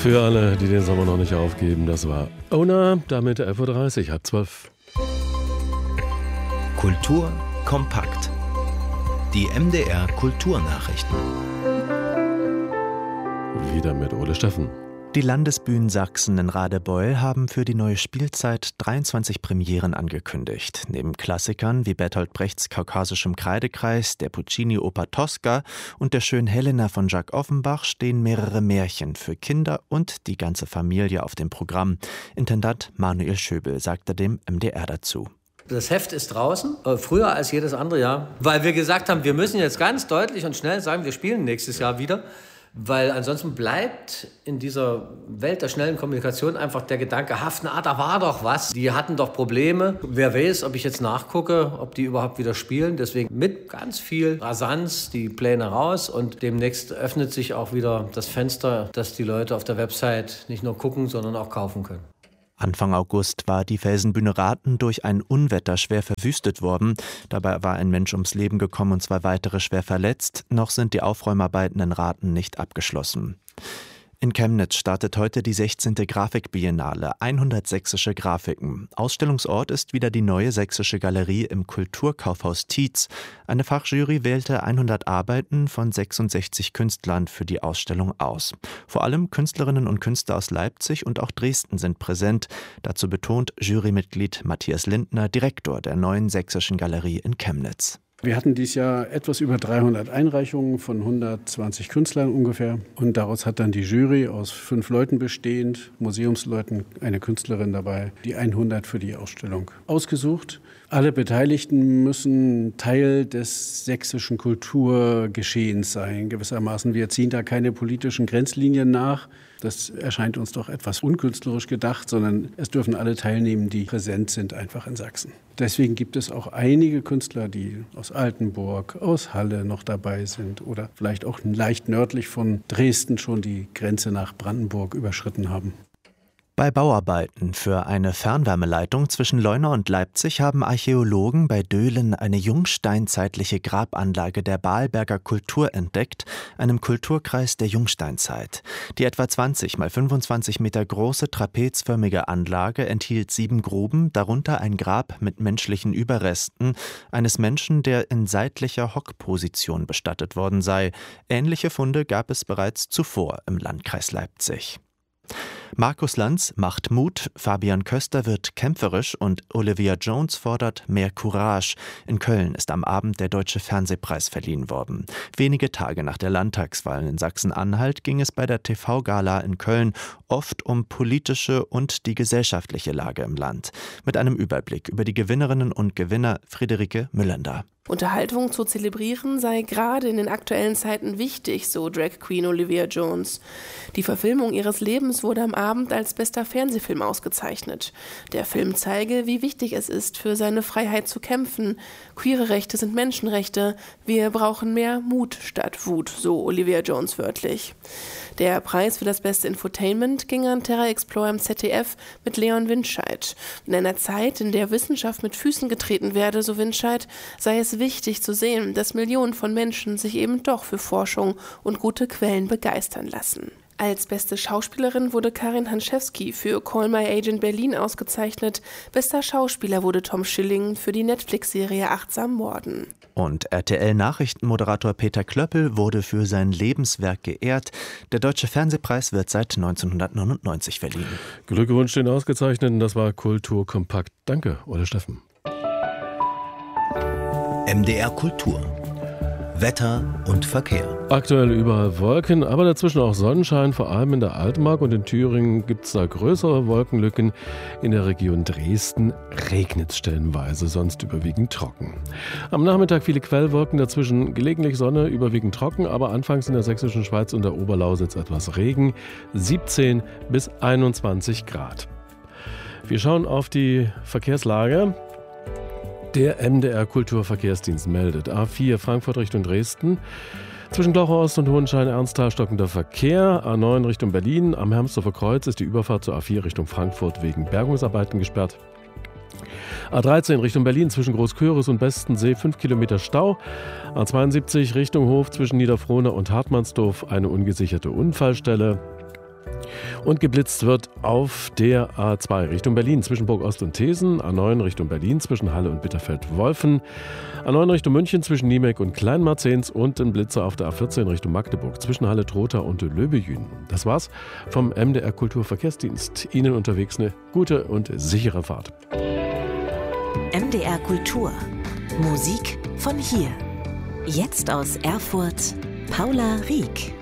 Für alle, die den Sommer noch nicht aufgeben, das war Ona, damit 11.30 Uhr, halb 12. Kultur kompakt. Die MDR Kulturnachrichten. Wieder mit Ole Steffen. Die Landesbühnen Sachsen in Radebeul haben für die neue Spielzeit 23 Premieren angekündigt. Neben Klassikern wie Bertolt Brechts Kaukasischem Kreidekreis, der Puccini-Oper Tosca und der schönen Helena von Jacques Offenbach stehen mehrere Märchen für Kinder und die ganze Familie auf dem Programm. Intendant Manuel Schöbel sagte dem MDR dazu. Das Heft ist draußen, früher als jedes andere Jahr, weil wir gesagt haben, wir müssen jetzt ganz deutlich und schnell sagen, wir spielen nächstes Jahr wieder. Weil ansonsten bleibt in dieser Welt der schnellen Kommunikation einfach der Gedanke haften, da war doch was, die hatten doch Probleme. Wer weiß, ob ich jetzt nachgucke, ob die überhaupt wieder spielen. Deswegen mit ganz viel Rasanz die Pläne raus und demnächst öffnet sich auch wieder das Fenster, dass die Leute auf der Website nicht nur gucken, sondern auch kaufen können. Anfang August war die Felsenbühne Rathen durch ein Unwetter schwer verwüstet worden. Dabei war ein Mensch ums Leben gekommen und 2 weitere schwer verletzt. Noch sind die Aufräumarbeiten in Rathen nicht abgeschlossen. In Chemnitz startet heute die 16. Grafikbiennale, 100 sächsische Grafiken. Ausstellungsort ist wieder die Neue Sächsische Galerie im Kulturkaufhaus Tietz. Eine Fachjury wählte 100 Arbeiten von 66 Künstlern für die Ausstellung aus. Vor allem Künstlerinnen und Künstler aus Leipzig und auch Dresden sind präsent. Dazu betont Jurymitglied Matthias Lindner, Direktor der Neuen Sächsischen Galerie in Chemnitz. Wir hatten dieses Jahr etwas über 300 Einreichungen von 120 Künstlern ungefähr. Und daraus hat dann die Jury aus 5 Leuten bestehend, Museumsleuten, eine Künstlerin dabei, die 100 für die Ausstellung ausgesucht. Alle Beteiligten müssen Teil des sächsischen Kulturgeschehens sein, gewissermaßen. Wir ziehen da keine politischen Grenzlinien nach. Das erscheint uns doch etwas unkünstlerisch gedacht, sondern es dürfen alle teilnehmen, die präsent sind, einfach in Sachsen. Deswegen gibt es auch einige Künstler, die aus Altenburg, aus Halle noch dabei sind oder vielleicht auch leicht nördlich von Dresden schon die Grenze nach Brandenburg überschritten haben. Bei Bauarbeiten für eine Fernwärmeleitung zwischen Leuna und Leipzig haben Archäologen bei Döhlen eine jungsteinzeitliche Grabanlage der Balberger Kultur entdeckt, einem Kulturkreis der Jungsteinzeit. Die etwa 20 x 25 Meter große trapezförmige Anlage enthielt 7 Gruben, darunter ein Grab mit menschlichen Überresten eines Menschen, der in seitlicher Hockposition bestattet worden sei. Ähnliche Funde gab es bereits zuvor im Landkreis Leipzig. Markus Lanz macht Mut, Fabian Köster wird kämpferisch und Olivia Jones fordert mehr Courage. In Köln ist am Abend der Deutsche Fernsehpreis verliehen worden. Wenige Tage nach der Landtagswahl in Sachsen-Anhalt ging es bei der TV-Gala in Köln oft um politische und die gesellschaftliche Lage im Land. Mit einem Überblick über die Gewinnerinnen und Gewinner Friederike Müllender. Unterhaltung zu zelebrieren sei gerade in den aktuellen Zeiten wichtig, so Drag Queen Olivia Jones. Die Verfilmung ihres Lebens wurde am Abend als bester Fernsehfilm ausgezeichnet. Der Film zeige, wie wichtig es ist, für seine Freiheit zu kämpfen. Queere Rechte sind Menschenrechte. Wir brauchen mehr Mut statt Wut, so Olivia Jones wörtlich. Der Preis für das beste Infotainment ging an Terra Explore im ZDF mit Leon Windscheid. In einer Zeit, in der Wissenschaft mit Füßen getreten werde, so Windscheid, sei es wichtig zu sehen, dass Millionen von Menschen sich eben doch für Forschung und gute Quellen begeistern lassen. Als beste Schauspielerin wurde Karin Hanschewski für Call My Agent Berlin ausgezeichnet. Bester Schauspieler wurde Tom Schilling für die Netflix-Serie Achtsam Morden. Und RTL-Nachrichtenmoderator Peter Klöppel wurde für sein Lebenswerk geehrt. Der Deutsche Fernsehpreis wird seit 1999 verliehen. Glückwunsch den Ausgezeichneten, das war Kultur kompakt. Danke, Ole Steffen. MDR Kultur. Wetter und Verkehr. Aktuell überall Wolken, aber dazwischen auch Sonnenschein, vor allem in der Altmark und in Thüringen gibt es da größere Wolkenlücken. In der Region Dresden regnet es stellenweise, sonst überwiegend trocken. Am Nachmittag viele Quellwolken, dazwischen gelegentlich Sonne, überwiegend trocken, aber anfangs in der sächsischen Schweiz und der Oberlausitz etwas Regen, 17 bis 21 Grad. Wir schauen auf die Verkehrslage. Der MDR Kulturverkehrsdienst meldet A4 Frankfurt Richtung Dresden. Zwischen Glauchhorst und Hohenschein-Ernsthal stockender Verkehr. A9 Richtung Berlin. Am Hermsdorfer Kreuz ist die Überfahrt zur A4 Richtung Frankfurt wegen Bergungsarbeiten gesperrt. A13 Richtung Berlin zwischen Großköris und Bestensee 5 Kilometer Stau. A72 Richtung Hof zwischen Niederfrohna und Hartmannsdorf eine ungesicherte Unfallstelle. Und geblitzt wird auf der A2 Richtung Berlin zwischen Burg Ost und Thesen, A9 Richtung Berlin zwischen Halle und Bitterfeld-Wolfen, A9 Richtung München zwischen Niemek und Kleinmarzens und ein Blitzer auf der A14 Richtung Magdeburg zwischen Halle-Trotha und Löbejün. Das war's vom MDR Kulturverkehrsdienst. Ihnen unterwegs eine gute und sichere Fahrt. MDR Kultur. Musik von hier. Jetzt aus Erfurt, Paula Rieck.